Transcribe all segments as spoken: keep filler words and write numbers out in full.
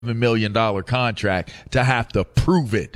million dollars contract to have to prove it,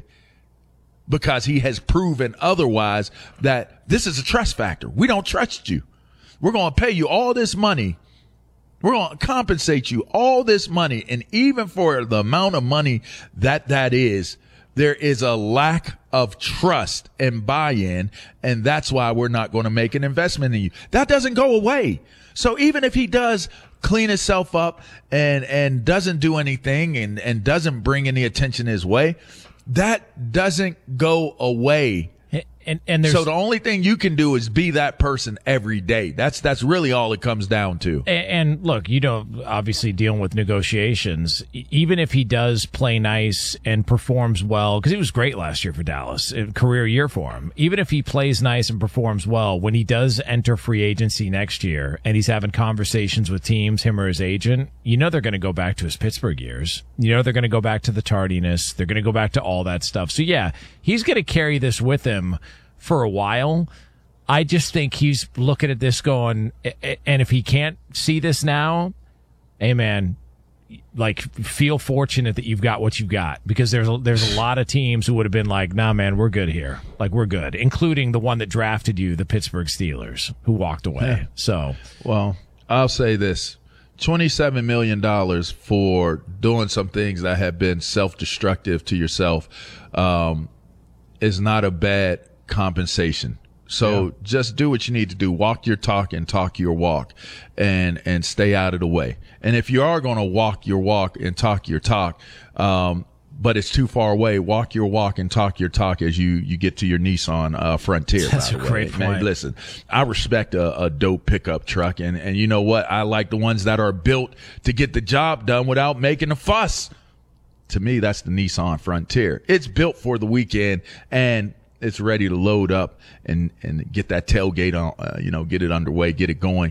because he has proven otherwise that this is a trust factor. We don't trust you. We're going to pay you all this money. We're going to compensate you all this money. And even for the amount of money that that is, there is a lack of trust and buy-in. And that's why we're not going to make an investment in you. That doesn't go away. So even if he does clean himself up and, and doesn't do anything and, and doesn't bring any attention his way, that doesn't go away. And, and so the only thing you can do is be that person every day. That's that's really all it comes down to. And, and look, you know, obviously dealing with negotiations, even if he does play nice and performs well, because he was great last year for Dallas, a career year for him. Even if he plays nice and performs well, when he does enter free agency next year and he's having conversations with teams, him or his agent, you know they're going to go back to his Pittsburgh years. You know they're going to go back to the tardiness. They're going to go back to all that stuff. So, yeah, he's going to carry this with him for a while. I just think he's looking at this going, and if he can't see this now, hey man, like, feel fortunate that you've got what you've got, because there's a, there's a lot of teams who would have been like, nah man, we're good here. Like, we're good, including the one that drafted you, the Pittsburgh Steelers, who walked away. Yeah. So, well, I'll say this. twenty-seven million dollars for doing some things that have been self-destructive to yourself um, is not a bad compensation. So yeah. Just do what you need to do. Walk your talk and talk your walk, and and stay out of the way. And if you are going to walk your walk and talk your talk, um, but it's too far away, walk your walk and talk your talk as you, you get to your Nissan uh, Frontier. That's by a the great way. point. Man, listen, I respect a, a dope pickup truck, and, and you know what? I like the ones that are built to get the job done without making a fuss. To me, that's the Nissan Frontier. It's built for the weekend, and it's ready to load up and, and get that tailgate on, uh, you know, get it underway, get it going.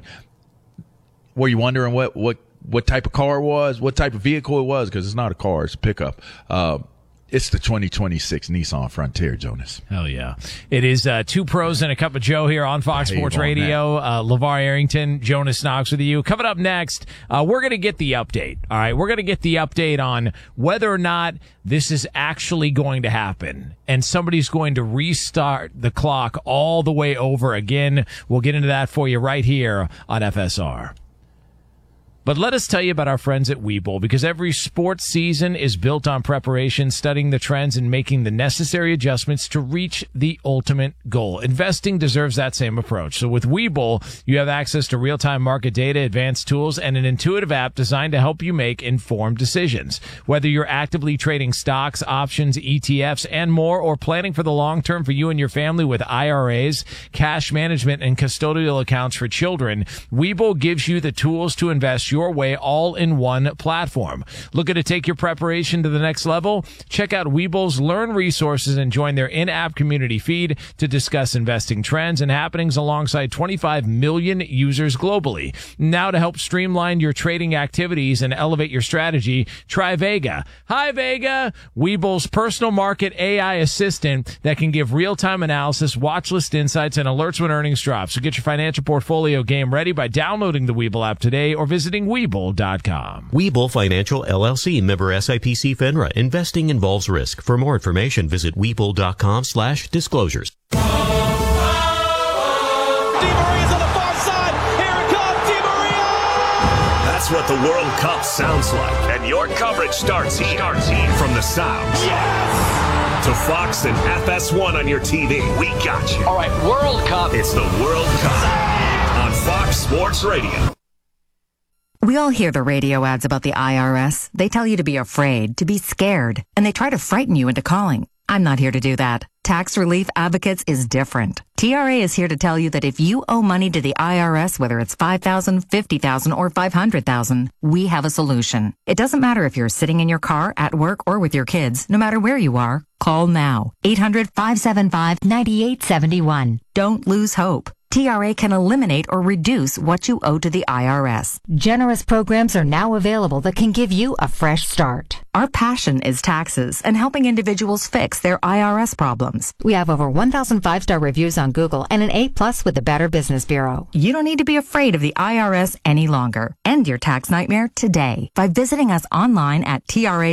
Were you wondering what, what, what type of car it was, what type of vehicle it was? Because it's not a car, it's a pickup. Uh, it's the twenty twenty-six Nissan Frontier, Jonas. Hell yeah. It is uh, Two Pros and a Cup of Joe here on Fox Sports Radio. Uh, LeVar Arrington, Jonas Knox with you. Coming up next, uh, we're going to get the update. All right, we're going to get the update on whether or not this is actually going to happen, and somebody's going to restart the clock all the way over again. We'll get into that for you right here on F S R. But let us tell you about our friends at Webull, because every sports season is built on preparation, studying the trends, and making the necessary adjustments to reach the ultimate goal. Investing deserves that same approach. So with Webull, you have access to real-time market data, advanced tools, and an intuitive app designed to help you make informed decisions. Whether you're actively trading stocks, options, E T Fs, and more, or planning for the long term for you and your family with I R As, cash management, and custodial accounts for children, Webull gives you the tools to invest your way, all in one platform. Looking to take your preparation to the next level? Check out Webull's Learn resources and join their in-app community feed to discuss investing trends and happenings alongside twenty-five million users globally. Now, to help streamline your trading activities and elevate your strategy, try Vega. Hi, Vega! Webull's personal market A I assistant that can give real-time analysis, watch list insights, and alerts when earnings drop. So get your financial portfolio game ready by downloading the Webull app today or visiting Webull dot com. Webull Financial, L L C, member S I P C FINRA. Investing involves risk. For more information, visit Webull dot com slash disclosures. Di Maria's on the far side. Here it comes, Di Maria! That's what the World Cup sounds like. And your coverage starts here. Starts here. From the sounds. Yes! To Fox and F S one on your T V. We got you. All right, World Cup. It's the World Cup on Fox Sports Radio. We all hear the radio ads about the I R S. They tell you to be afraid, to be scared, and they try to frighten you into calling. I'm not here to do that. Tax Relief Advocates is different. T R A is here to tell you that if you owe money to the I R S, whether it's five thousand dollars, fifty thousand dollars, or five hundred thousand dollars, we have a solution. It doesn't matter if you're sitting in your car, at work, or with your kids. No matter where you are, call now. eight hundred, five seven five, nine eight seven one. Don't lose hope. T R A can eliminate or reduce what you owe to the I R S. Generous programs are now available that can give you a fresh start. Our passion is taxes and helping individuals fix their I R S problems. We have over one thousand five-star reviews on Google and an A plus with the Better Business Bureau. You don't need to be afraid of the I R S any longer. End your tax nightmare today by visiting us online at T R A